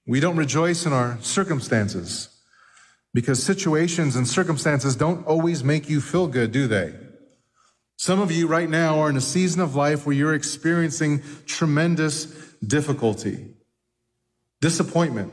We don't rejoice in our circumstances because situations and circumstances don't always make you feel good, do they? Some of you right now are in a season of life where you're experiencing tremendous difficulty, disappointment.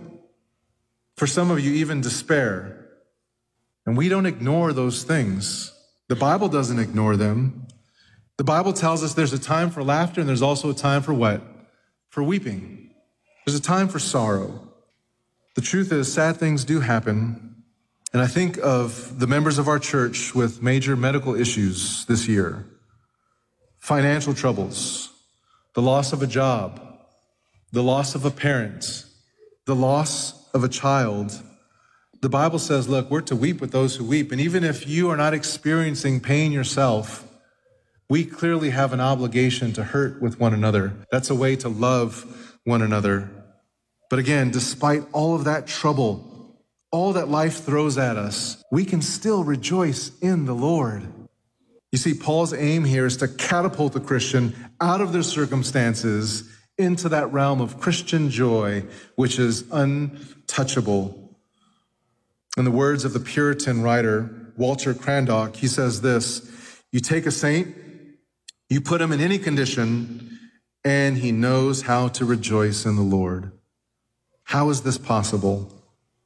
For some of you, even despair. And we don't ignore those things. The Bible doesn't ignore them. The Bible tells us there's a time for laughter and there's also a time for what? For weeping. There's a time for sorrow. The truth is, sad things do happen. And I think of the members of our church with major medical issues this year, financial troubles, the loss of a job, the loss of a parent, the loss of a child. The Bible says, look, we're to weep with those who weep. And even if you are not experiencing pain yourself, we clearly have an obligation to hurt with one another. That's a way to love one another. But again, despite all of that trouble, all that life throws at us, we can still rejoice in the Lord. You see, Paul's aim here is to catapult the Christian out of their circumstances into that realm of Christian joy, which is untouchable. In the words of the Puritan writer, Walter Crandock, he says this: you take a saint, you put him in any condition, and he knows how to rejoice in the Lord. How is this possible?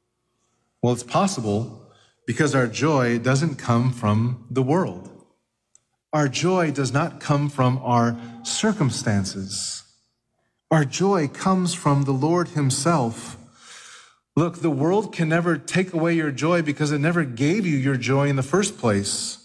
Well, it's possible because our joy doesn't come from the world. Our joy does not come from our circumstances. Our joy comes from the Lord himself. Look, the world can never take away your joy because it never gave you your joy in the first place.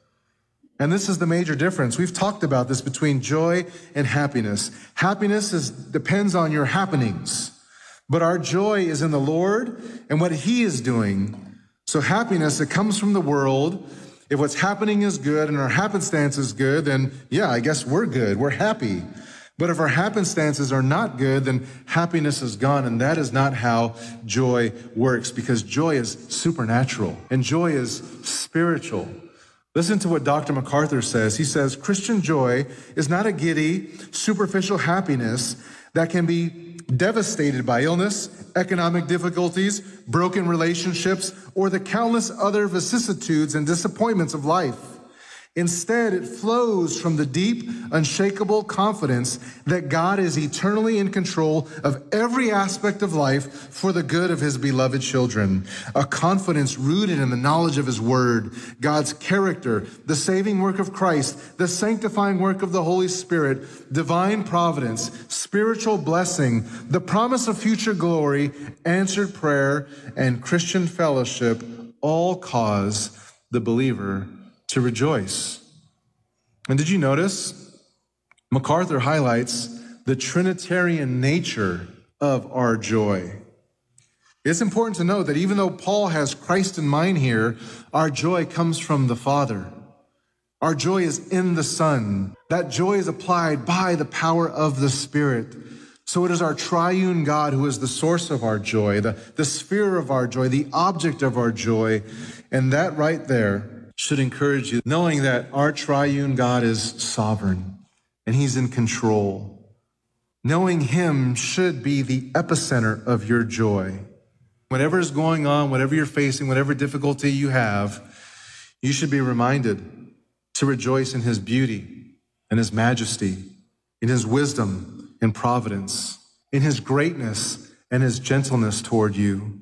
And this is the major difference. We've talked about this between joy and happiness. Happiness depends on your happenings. But our joy is in the Lord and what he is doing. So happiness, it comes from the world. If what's happening is good and our happenstance is good, then yeah, I guess we're good. We're happy. But if our happenstances are not good, then happiness is gone. And that is not how joy works, because joy is supernatural and joy is spiritual. Listen to what Dr. MacArthur says. He says, Christian joy is not a giddy, superficial happiness that can be devastated by illness, economic difficulties, broken relationships, or the countless other vicissitudes and disappointments of life. Instead, it flows from the deep, unshakable confidence that God is eternally in control of every aspect of life for the good of his beloved children. A confidence rooted in the knowledge of his word, God's character, the saving work of Christ, the sanctifying work of the Holy Spirit, divine providence, spiritual blessing, the promise of future glory, answered prayer, and Christian fellowship all cause the believer to rejoice. And did you notice? MacArthur highlights the Trinitarian nature of our joy. It's important to note that even though Paul has Christ in mind here, our joy comes from the Father. Our joy is in the Son. That joy is applied by the power of the Spirit. So it is our triune God who is the source of our joy, the sphere of our joy, the object of our joy. And that right there should encourage you, knowing that our triune God is sovereign and he's in control. Knowing him should be the epicenter of your joy. Whatever is going on, whatever you're facing, whatever difficulty you have, you should be reminded to rejoice in his beauty and his majesty, in his wisdom and providence, in his greatness and his gentleness toward you.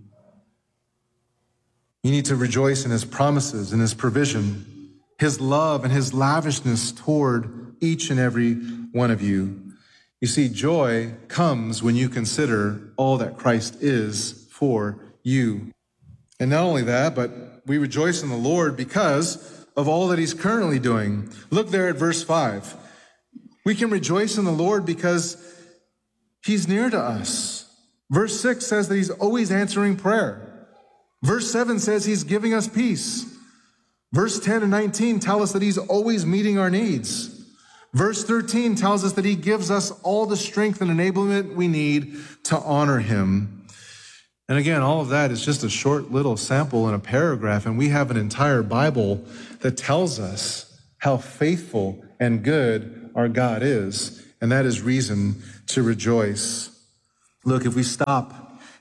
You need to rejoice in his promises and his provision, his love and his lavishness toward each and every one of you. You see, joy comes when you consider all that Christ is for you. And not only that, but we rejoice in the Lord because of all that he's currently doing. Look there at verse 5. We can rejoice in the Lord because he's near to us. Verse 6 says that he's always answering prayer. Verse 7 says he's giving us peace. Verse 10 and 19 tell us that he's always meeting our needs. Verse 13 tells us that he gives us all the strength and enablement we need to honor him. And again, all of that is just a short little sample in a paragraph, and we have an entire Bible that tells us how faithful and good our God is, and that is reason to rejoice. Look, if we stop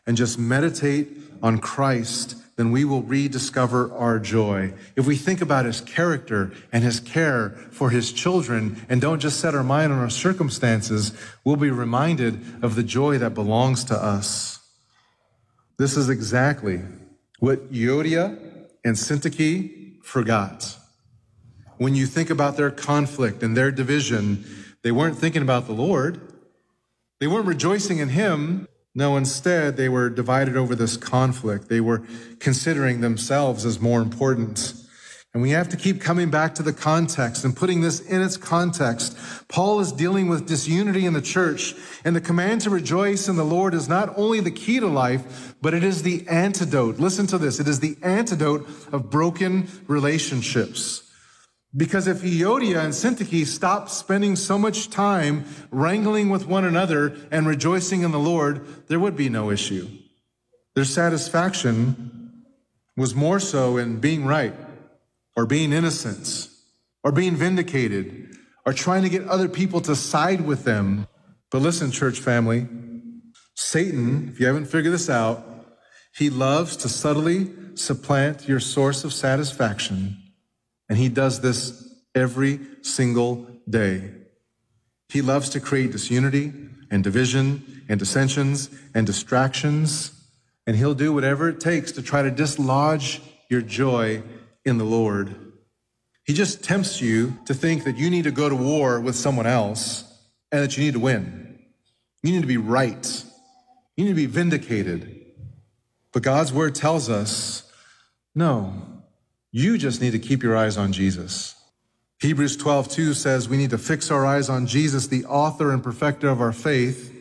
and just meditate on Christ, then we will rediscover our joy. If we think about his character and his care for his children and don't just set our mind on our circumstances, we'll be reminded of the joy that belongs to us. This is exactly what Euodia and Syntyche forgot. When you think about their conflict and their division, they weren't thinking about the Lord. They weren't rejoicing in him. No, instead, they were divided over this conflict. They were considering themselves as more important. And we have to keep coming back to the context and putting this in its context. Paul is dealing with disunity in the church, and the command to rejoice in the Lord is not only the key to life, but it is the antidote. Listen to this. It is the antidote of broken relationships. Because if Euodia and Syntyche stopped spending so much time wrangling with one another and rejoicing in the Lord, there would be no issue. Their satisfaction was more so in being right, or being innocent, or being vindicated, or trying to get other people to side with them. But listen, church family, Satan, if you haven't figured this out, he loves to subtly supplant your source of satisfaction. And he does this every single day. He loves to create disunity and division and dissensions and distractions. And he'll do whatever it takes to try to dislodge your joy in the Lord. He just tempts you to think that you need to go to war with someone else and that you need to win. You need to be right. You need to be vindicated. But God's word tells us, no. You just need to keep your eyes on Jesus. Hebrews 12:2 says we need to fix our eyes on Jesus, the author and perfecter of our faith,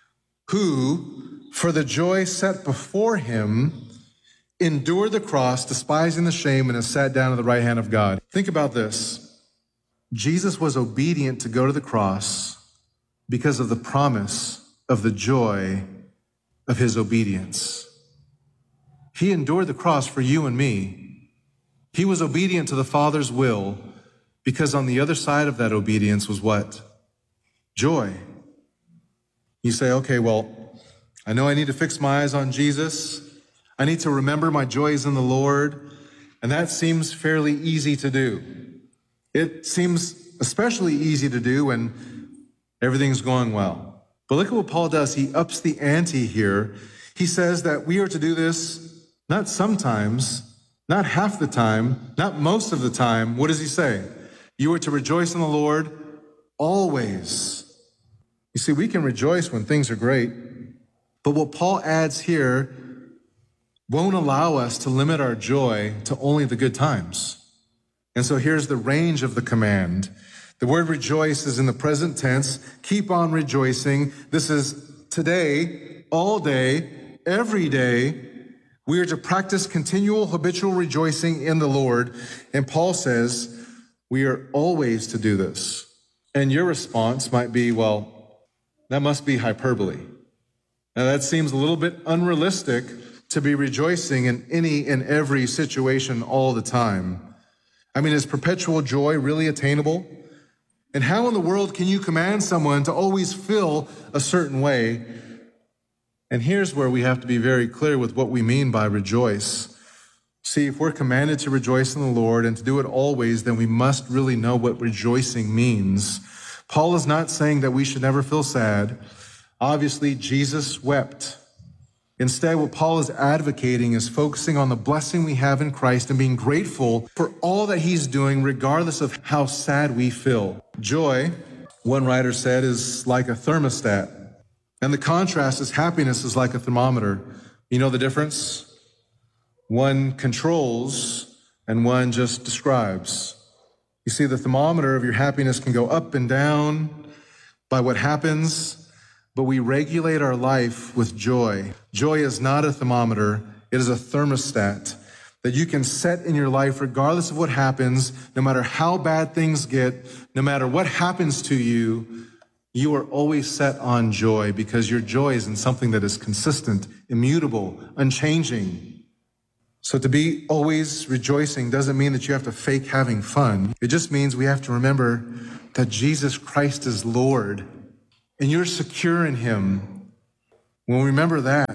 who, for the joy set before him, endured the cross, despising the shame, and has sat down at the right hand of God. Think about this. Jesus was obedient to go to the cross because of the promise of the joy of his obedience. He endured the cross for you and me. He was obedient to the Father's will because on the other side of that obedience was what? Joy. You say, okay, well, I know I need to fix my eyes on Jesus. I need to remember my joys in the Lord. And that seems fairly easy to do. It seems especially easy to do when everything's going well. But look at what Paul does. He ups the ante here. He says that we are to do this not sometimes, not half the time, not most of the time. What does he say? You are to rejoice in the Lord always. You see, we can rejoice when things are great, but what Paul adds here won't allow us to limit our joy to only the good times. And so here's the range of the command. The word rejoice is in the present tense. Keep on rejoicing. This is today, all day, every day. We are to practice continual habitual rejoicing in the Lord. And Paul says we are always to do this. And your response might be, well, that must be hyperbole. Now that seems a little bit unrealistic to be rejoicing in any and every situation all the time. I mean, is perpetual joy really attainable? And how in the world can you command someone to always feel a certain way? And here's where we have to be very clear with what we mean by rejoice. See, if we're commanded to rejoice in the Lord and to do it always, then we must really know what rejoicing means. Paul is not saying that we should never feel sad. Obviously, Jesus wept. Instead, what Paul is advocating is focusing on the blessing we have in Christ and being grateful for all that he's doing, regardless of how sad we feel. Joy, one writer said, is like a thermostat. And the contrast is happiness is like a thermometer. You know the difference? One controls and one just describes. You see, the thermometer of your happiness can go up and down by what happens, but we regulate our life with joy. Joy is not a thermometer. It is a thermostat that you can set in your life regardless of what happens, no matter how bad things get, no matter what happens to you. You are always set on joy because your joy is in something that is consistent, immutable, unchanging. So to be always rejoicing doesn't mean that you have to fake having fun. It just means we have to remember that Jesus Christ is Lord and you're secure in him. When we remember that,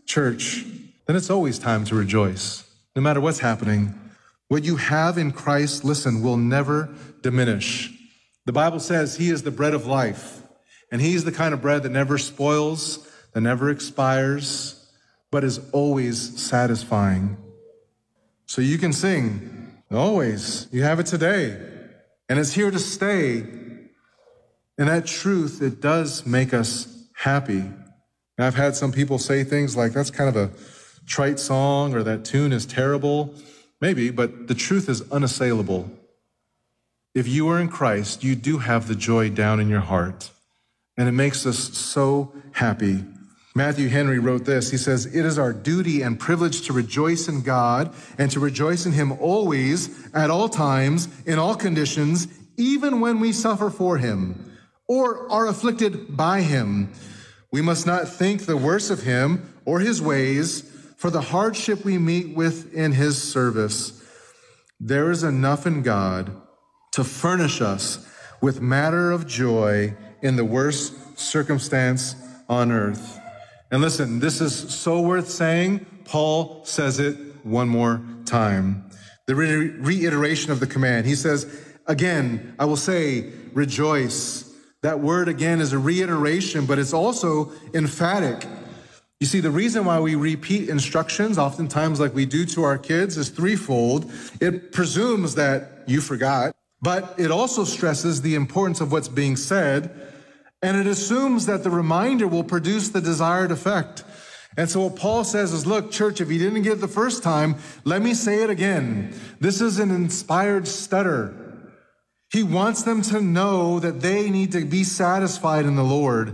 church, then it's always time to rejoice. No matter what's happening, what you have in Christ, listen, will never diminish. The Bible says he is the bread of life, and he's the kind of bread that never spoils, that never expires, but is always satisfying. So you can sing, always. You have it today, and it's here to stay. And that truth, it does make us happy. And I've had some people say things like, that's kind of a trite song, or that tune is terrible. Maybe, but the truth is unassailable. If you are in Christ, you do have the joy down in your heart, and it makes us so happy. Matthew Henry wrote this. He says, "It is our duty and privilege to rejoice in God and to rejoice in him always, at all times, in all conditions, even when we suffer for him or are afflicted by him. We must not think the worse of him or his ways for the hardship we meet with in his service. There is enough in God to furnish us with matter of joy in the worst circumstance on earth." And listen, this is so worth saying. Paul says it one more time. The reiteration of the command. He says, again, I will say, rejoice. That word again is a reiteration, but it's also emphatic. You see, the reason why we repeat instructions, oftentimes like we do to our kids, is threefold. It presumes that you forgot, but it also stresses the importance of what's being said, and it assumes that the reminder will produce the desired effect. And so what Paul says is, look, church, if you didn't get it the first time, let me say it again. This is an inspired stutter. He wants them to know that they need to be satisfied in the Lord.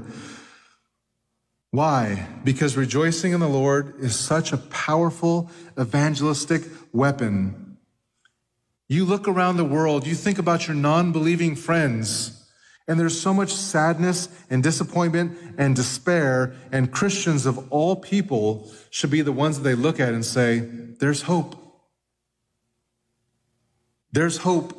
Why? Because rejoicing in the Lord is such a powerful evangelistic weapon. You look around the world, you think about your non-believing friends, and there's so much sadness and disappointment and despair, and Christians of all people should be the ones that they look at and say, there's hope. There's hope.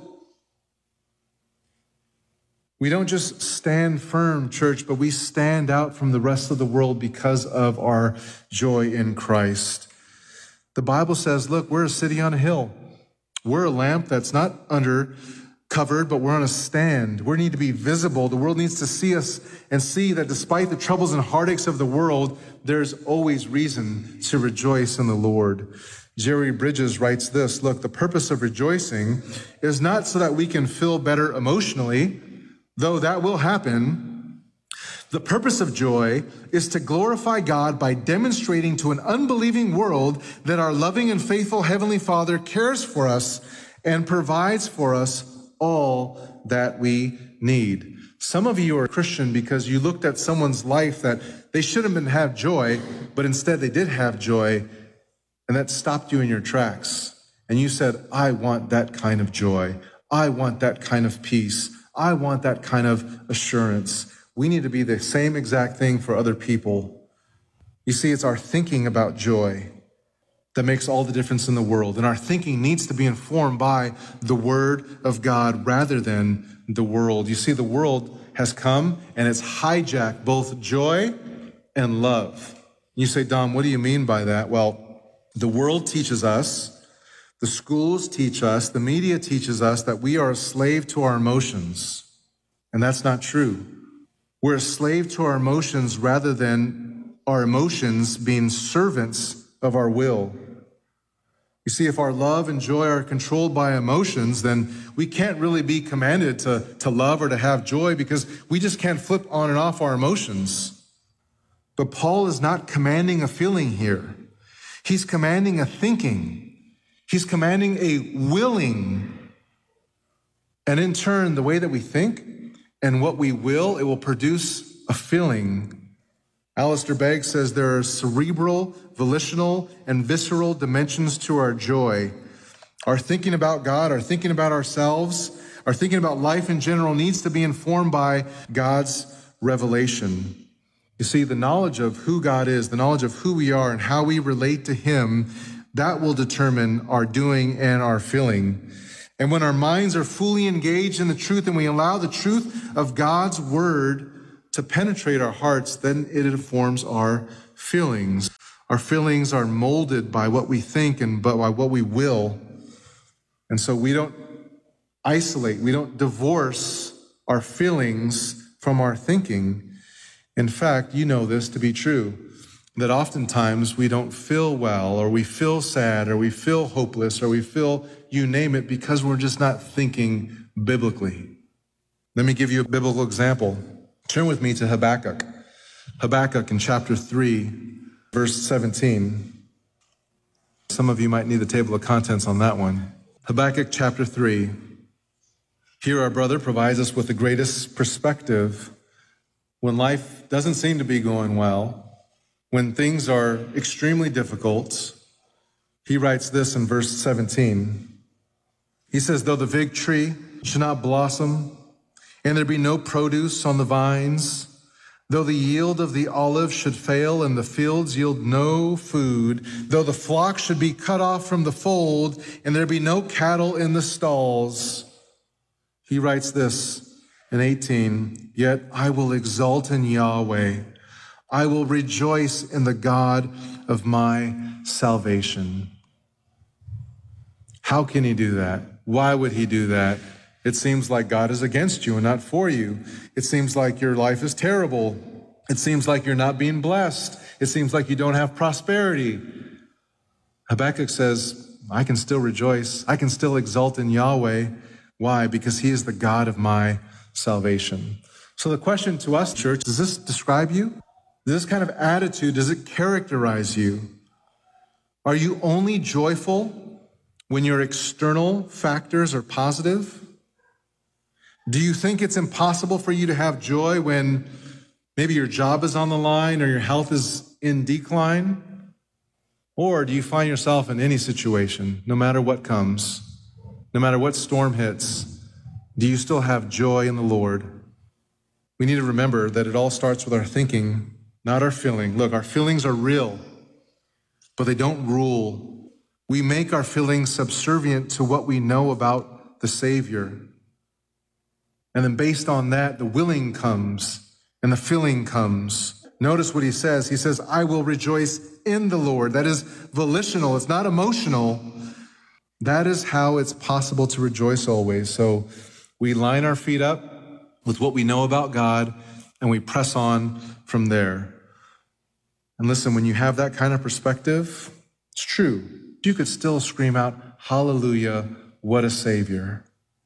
We don't just stand firm, church, but we stand out from the rest of the world because of our joy in Christ. The Bible says, look, we're a city on a hill. We're a lamp that's not covered, but we're on a stand. We need to be visible. The world needs to see us and see that despite the troubles and heartaches of the world, there's always reason to rejoice in the Lord. Jerry Bridges writes this, look, the purpose of rejoicing is not so that we can feel better emotionally, though that will happen. The purpose of joy is to glorify God by demonstrating to an unbelieving world that our loving and faithful Heavenly Father cares for us and provides for us all that we need. Some of you are Christian because you looked at someone's life that they shouldn't have joy, but instead they did have joy, and that stopped you in your tracks. And you said, I want that kind of joy. I want that kind of peace. I want that kind of assurance. We need to be the same exact thing for other people. You see, it's our thinking about joy that makes all the difference in the world. And our thinking needs to be informed by the Word of God rather than the world. You see, the world has come and it's hijacked both joy and love. You say, Dom, what do you mean by that? Well, the world teaches us, the schools teach us, the media teaches us that we are a slave to our emotions. And that's not true. We're a slave to our emotions rather than our emotions being servants of our will. You see, if our love and joy are controlled by emotions, then we can't really be commanded to love or to have joy because we just can't flip on and off our emotions. But Paul is not commanding a feeling here. He's commanding a thinking. He's commanding a willing. And in turn, the way that we think and what we will, it will produce a feeling. Alistair Begg says there are cerebral, volitional, and visceral dimensions to our joy. Our thinking about God, our thinking about ourselves, our thinking about life in general needs to be informed by God's revelation. You see, the knowledge of who God is, the knowledge of who we are and how we relate to Him, that will determine our doing and our feeling. And when our minds are fully engaged in the truth and we allow the truth of God's word to penetrate our hearts, then it informs our feelings. Our feelings are molded by what we think and by what we will. And so we don't isolate, we don't divorce our feelings from our thinking. In fact, you know this to be true, that oftentimes we don't feel well, or we feel sad, or we feel hopeless, or we feel you name it, because we're just not thinking biblically. Let me give you a biblical example. Turn with me to Habakkuk. Habakkuk in chapter 3, verse 17. Some of you might need the table of contents on that one. Habakkuk chapter 3. Here our brother provides us with the greatest perspective when life doesn't seem to be going well, when things are extremely difficult. He writes this in verse 17. He says, though the fig tree should not blossom, and there be no produce on the vines, though the yield of the olive should fail, and the fields yield no food, though the flock should be cut off from the fold, and there be no cattle in the stalls. He writes this in 18, yet I will exult in Yahweh. I will rejoice in the God of my salvation. How can he do that? Why would he do that? It seems like God is against you and not for you. It seems like your life is terrible. It seems like you're not being blessed. It seems like you don't have prosperity. Habakkuk says, I can still rejoice. I can still exult in Yahweh. Why? Because he is the God of my salvation. So the question to us, church, does this describe you? This kind of attitude, does it characterize you? Are you only joyful when your external factors are positive? Do you think it's impossible for you to have joy when maybe your job is on the line or your health is in decline? Or do you find yourself in any situation, no matter what comes, no matter what storm hits, do you still have joy in the Lord? We need to remember that it all starts with our thinking, not our feeling. Look, our feelings are real, but they don't rule. We make our feelings subservient to what we know about the Savior. And then based on that, the willing comes and the feeling comes. Notice what he says. He says, I will rejoice in the Lord. That is volitional. It's not emotional. That is how it's possible to rejoice always. So we line our feet up with what we know about God, and we press on from there. And listen, when you have that kind of perspective, it's true. You could still scream out, hallelujah, what a Savior.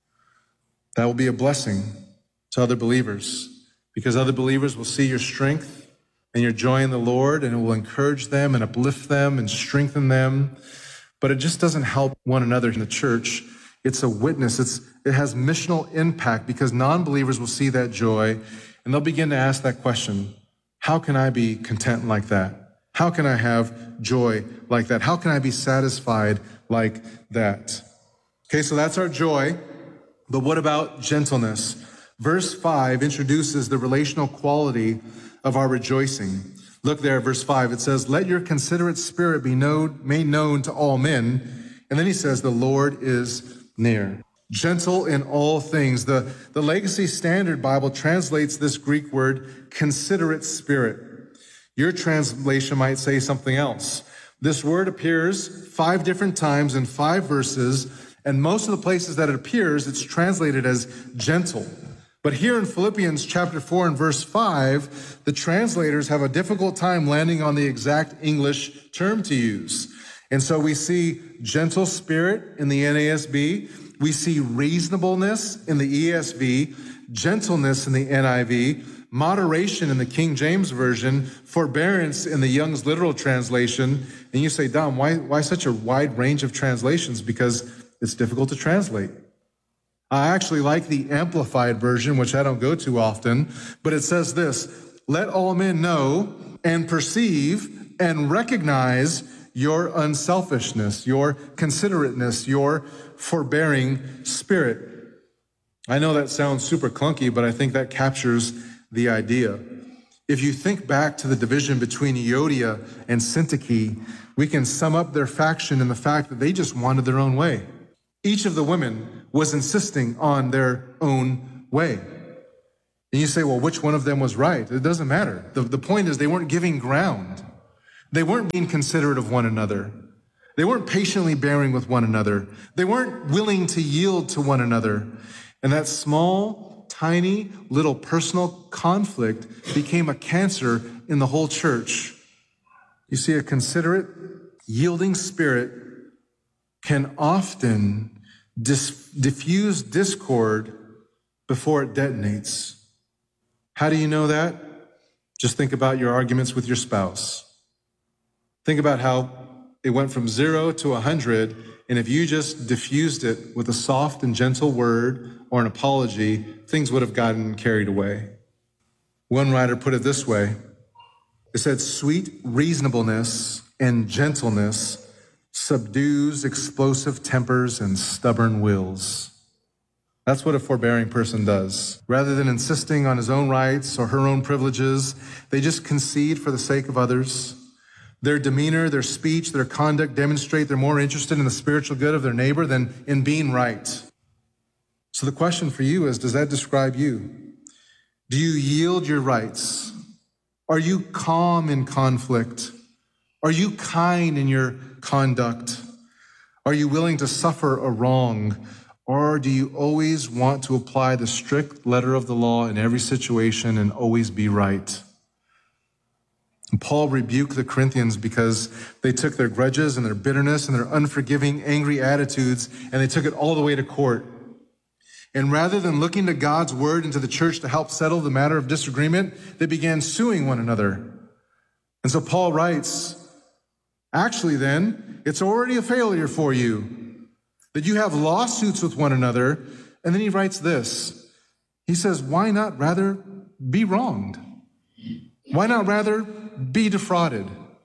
That will be a blessing to other believers, because other believers will see your strength and your joy in the Lord, and it will encourage them and uplift them and strengthen them. But it just doesn't help one another in the church. It's a witness. It has missional impact, because non-believers will see that joy and they'll begin to ask that question, how can I be content like that? How can I have joy like that? How can I be satisfied like that? Okay, so that's our joy. But what about gentleness? Verse 5 introduces the relational quality of our rejoicing. Look there at verse 5. It says, let your considerate spirit be made known to all men. And then he says, the Lord is near. Gentle in all things. The Legacy Standard Bible translates this Greek word considerate spirit. Your translation might say something else. This word appears 5 different times in 5 verses, and most of the places that it appears, it's translated as gentle. But here in Philippians chapter 4 and verse 5, the translators have a difficult time landing on the exact English term to use. And so we see gentle spirit in the NASB, we see reasonableness in the ESV, gentleness in the NIV, moderation in the King James Version, forbearance in the Young's Literal Translation. And you say, Dom, why such a wide range of translations? Because it's difficult to translate. I actually like the Amplified Version, which I don't go to often, but it says this, let all men know and perceive and recognize your unselfishness, your considerateness, your forbearing spirit. I know that sounds super clunky, but I think that captures the idea. If you think back to the division between Euodia and Syntyche, we can sum up their faction in the fact that they just wanted their own way. Each of the women was insisting on their own way. And you say, well, which one of them was right? It doesn't matter. The point is they weren't giving ground. They weren't being considerate of one another. They weren't patiently bearing with one another. They weren't willing to yield to one another. And that small, tiny, little personal conflict became a cancer in the whole church. You see, a considerate, yielding spirit can often diffuse discord before it detonates. How do you know that? Just think about your arguments with your spouse. Think about how it went from 0 to 100, and if you just diffused it with a soft and gentle word or an apology, things would have gotten carried away. One writer put it this way. It said, "Sweet reasonableness and gentleness subdues explosive tempers and stubborn wills." That's what a forbearing person does. Rather than insisting on his own rights or her own privileges, they just concede for the sake of others. Their demeanor, their speech, their conduct demonstrate they're more interested in the spiritual good of their neighbor than in being right. So the question for you is, does that describe you? Do you yield your rights? Are you calm in conflict? Are you kind in your conduct? Are you willing to suffer a wrong? Or do you always want to apply the strict letter of the law in every situation and always be right? And Paul rebuked the Corinthians because they took their grudges and their bitterness and their unforgiving, angry attitudes, and they took it all the way to court. And rather than looking to God's word and to the church to help settle the matter of disagreement, they began suing one another. And so Paul writes, actually then, it's already a failure for you that you have lawsuits with one another. And then he writes this. He says, why not rather be wronged? Why not rather be defrauded?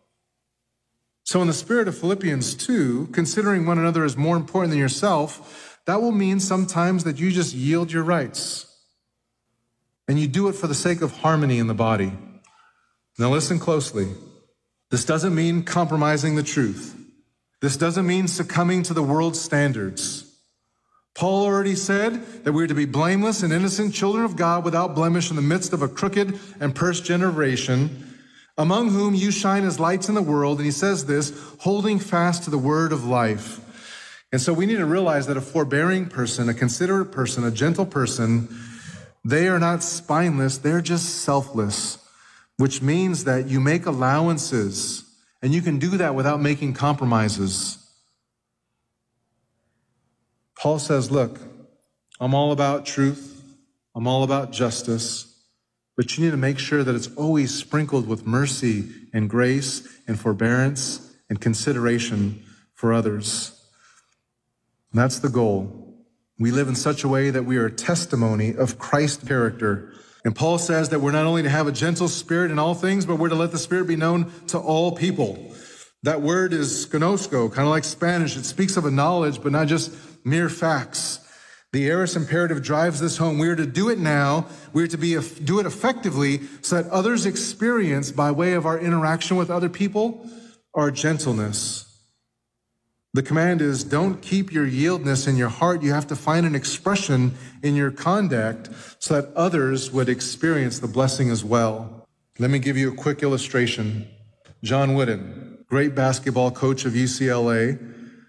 So in the spirit of Philippians 2, considering one another as more important than yourself, that will mean sometimes that you just yield your rights. And you do it for the sake of harmony in the body. Now listen closely. This doesn't mean compromising the truth. This doesn't mean succumbing to the world's standards. Paul already said that we're to be blameless and innocent children of God without blemish in the midst of a crooked and perverse generation, among whom you shine as lights in the world. And he says this, holding fast to the word of life. And so we need to realize that a forbearing person, a considerate person, a gentle person, they are not spineless, they're just selfless, which means that you make allowances, and you can do that without making compromises. Paul says, look, I'm all about truth, I'm all about justice, but you need to make sure that it's always sprinkled with mercy and grace and forbearance and consideration for others. And that's the goal. We live in such a way that we are a testimony of Christ's character. And Paul says that we're not only to have a gentle spirit in all things, but we're to let the Spirit be known to all people. That word is gnosko, kind of like Spanish. It speaks of a knowledge, but not just mere facts. The aorist imperative drives this home. We are to do it now. We are to do it effectively so that others experience, by way of our interaction with other people, our gentleness. The command is, don't keep your yieldness in your heart. You have to find an expression in your conduct so that others would experience the blessing as well. Let me give you a quick illustration. John Wooden, great basketball coach of UCLA,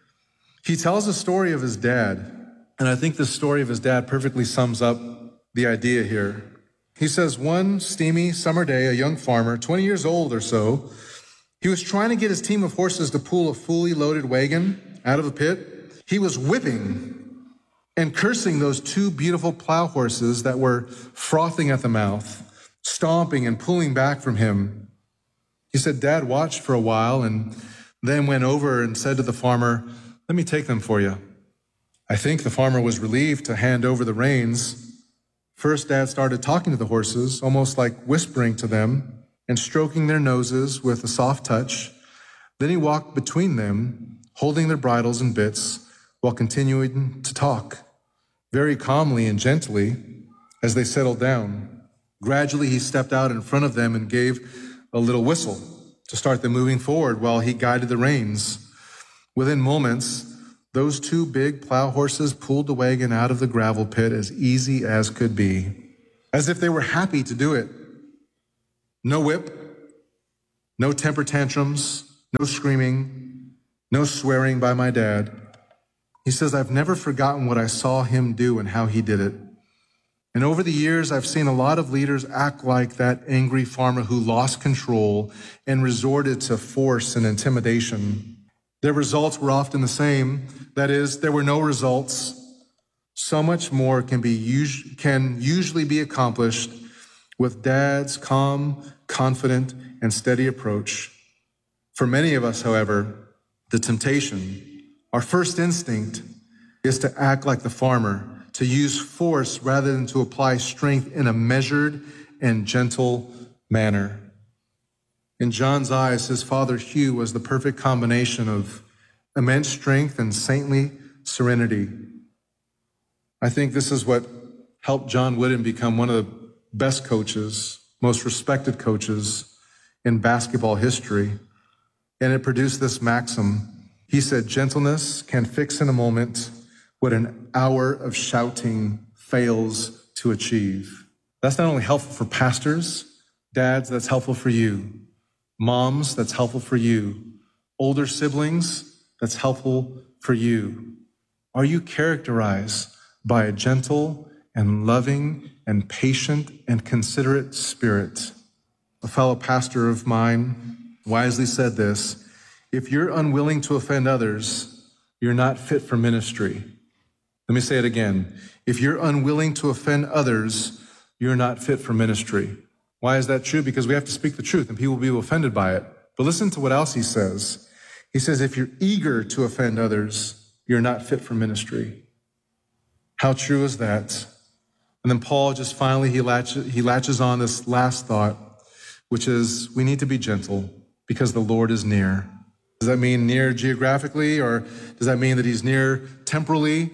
he tells a story of his dad. And I think the story of his dad perfectly sums up the idea here. He says, one steamy summer day, a young farmer, 20 years old or so, he was trying to get his team of horses to pull a fully loaded wagon out of a pit. He was whipping and cursing those two beautiful plow horses that were frothing at the mouth, stomping and pulling back from him. He said, Dad watched for a while and then went over and said to the farmer, let me take them for you. I think the farmer was relieved to hand over the reins. First, Dad started talking to the horses, almost like whispering to them and stroking their noses with a soft touch. Then he walked between them, holding their bridles and bits while continuing to talk, very calmly and gently as they settled down. Gradually, he stepped out in front of them and gave a little whistle to start them moving forward while he guided the reins. Within moments, those two big plow horses pulled the wagon out of the gravel pit as easy as could be, as if they were happy to do it. No whip, No temper tantrums, no screaming, no swearing by my dad. He says, I've never forgotten what I saw him do and how he did it. And over the years, I've seen a lot of leaders act like that angry farmer who lost control and resorted to force and intimidation. Their results were often the same. That is, there were no results. So much more can usually be accomplished with Dad's calm, confident, and steady approach. For many of us, however, the temptation, our first instinct, is to act like the farmer, to use force rather than to apply strength in a measured and gentle manner. In John's eyes, his father Hugh was the perfect combination of immense strength and saintly serenity. I think this is what helped John Wooden become one of the best coaches, most respected coaches in basketball history. And it produced this maxim. He said, gentleness can fix in a moment what an hour of shouting fails to achieve. That's not only helpful for pastors, dads, that's helpful for you. Moms, that's helpful for you. Older siblings, that's helpful for you. Are you characterized by a gentle and loving and patient and considerate spirit? A fellow pastor of mine wisely said this: if you're unwilling to offend others, you're not fit for ministry. Let me say it again. If you're unwilling to offend others, you're not fit for ministry. Why is that true? Because we have to speak the truth and people will be offended by it. But listen to what else he says. He says, if you're eager to offend others, you're not fit for ministry. How true is that? And then Paul just finally, he latches on this last thought, which is we need to be gentle because the Lord is near. Does that mean near geographically, or does that mean that he's near temporally?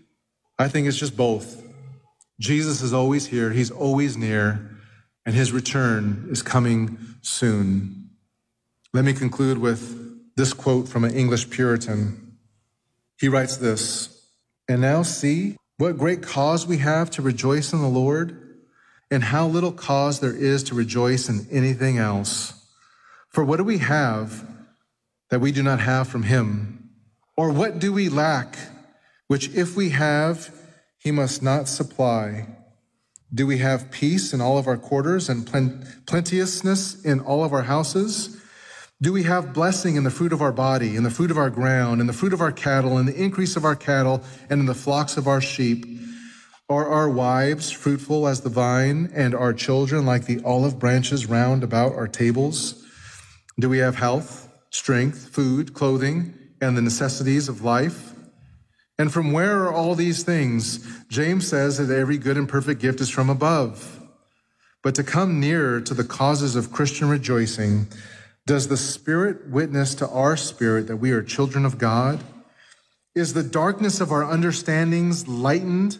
I think it's just both. Jesus is always here. He's always near, and his return is coming soon. Let me conclude with this quote from an English Puritan. He writes this: and now see what great cause we have to rejoice in the Lord, and how little cause there is to rejoice in anything else. For what do we have that we do not have from him? Or what do we lack, which if we have, he must not supply? Do we have peace in all of our quarters and plenteousness in all of our houses? Do we have blessing in the fruit of our body, in the fruit of our ground, in the fruit of our cattle, in the increase of our cattle, and in the flocks of our sheep? Are our wives fruitful as the vine, and our children like the olive branches round about our tables? Do we have health, strength, food, clothing, and the necessities of life? And from where are all these things? James says that every good and perfect gift is from above. But to come nearer to the causes of Christian rejoicing, does the Spirit witness to our spirit that we are children of God? Is the darkness of our understandings lightened?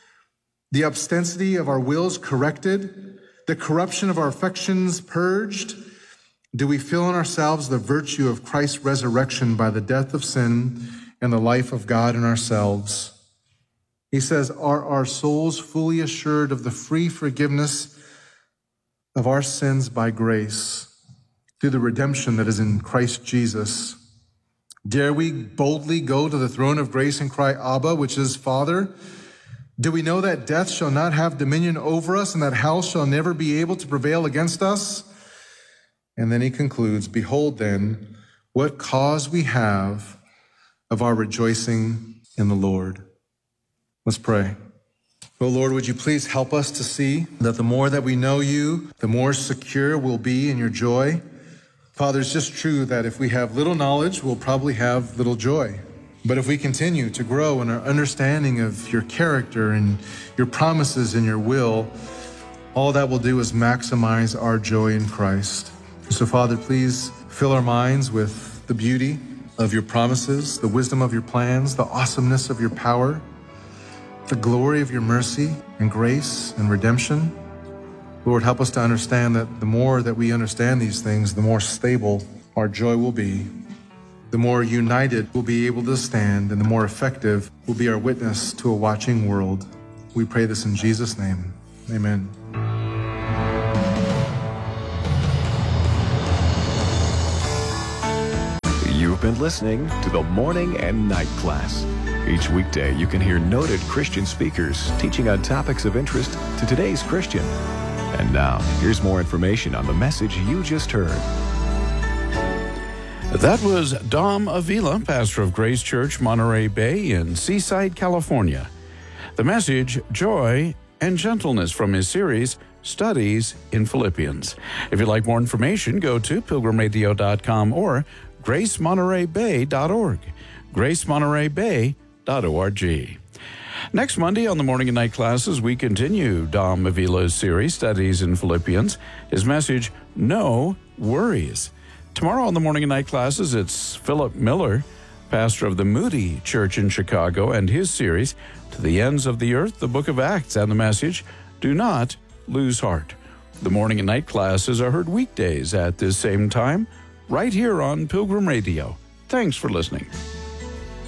The obscenity of our wills corrected? The corruption of our affections purged? Do we feel in ourselves the virtue of Christ's resurrection by the death of sin and the life of God in ourselves? He says, are our souls fully assured of the free forgiveness of our sins by grace through the redemption that is in Christ Jesus? Dare we boldly go to the throne of grace and cry, Abba, which is Father? Do we know that death shall not have dominion over us and that hell shall never be able to prevail against us? And then he concludes, behold then what cause we have of our rejoicing in the Lord. Let's pray. Oh Lord, would you please help us to see that the more that we know you, the more secure we'll be in your joy. Father, it's just true that if we have little knowledge, we'll probably have little joy. But if we continue to grow in our understanding of your character and your promises and your will, all that will do is maximize our joy in Christ. So Father, please fill our minds with the beauty of your promises, the wisdom of your plans, the awesomeness of your power, the glory of your mercy and grace and redemption. Lord, help us to understand that the more that we understand these things, the more stable our joy will be, the more united we'll be able to stand, and the more effective will be our witness to a watching world. We pray this in Jesus' name. Amen. You've been listening to the Morning and Night Class. Each weekday, you can hear noted Christian speakers teaching on topics of interest to today's Christian. And now, here's more information on the message you just heard. That was Dom Avila, pastor of Grace Church, Monterey Bay in Seaside, California. The message, joy and gentleness, from his series, Studies in Philippians. If you'd like more information, go to pilgrimradio.com or gracemontereybay.org. gracemontereybay.org. Next Monday on the Morning and Night Classes, we continue Dom Avila's series, Studies in Philippians. His message, No Worries. Tomorrow on the Morning and Night Classes, it's Philip Miller, pastor of the Moody Church in Chicago, and his series, To the Ends of the Earth, the Book of Acts, and the message, Do Not Lose Heart. The Morning and Night Classes are heard weekdays at this same time, right here on Pilgrim Radio. Thanks for listening.